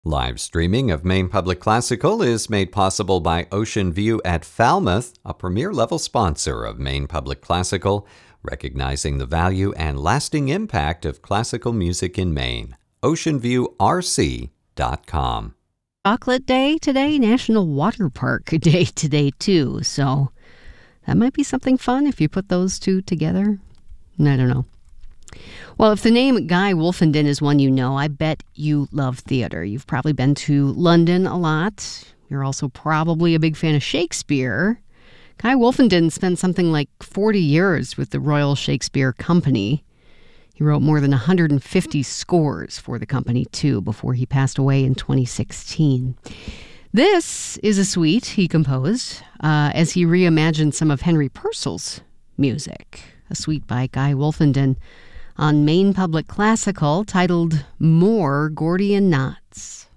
Live streaming of Maine Public Classical is made possible by Ocean View at Falmouth, a premier-level sponsor of Maine Public Classical, recognizing the value and lasting impact of classical music in Maine. OceanViewRC.com. Chocolate Day today, National Water Park Day today, too. So that might be something fun if you put those two together. I don't know. Well, if the name Guy Wolfenden is one you know, I bet you love theater. You've probably been to London a lot. You're also probably a big fan of Shakespeare. Guy Wolfenden spent something like 40 years with the Royal Shakespeare Company. He wrote more than 150 scores for the company, too, before he passed away in 2016. This is a suite he composed as he reimagined some of Henry Purcell's music, a suite by Guy Wolfenden on Maine Public Classical titled More Gordian Knots.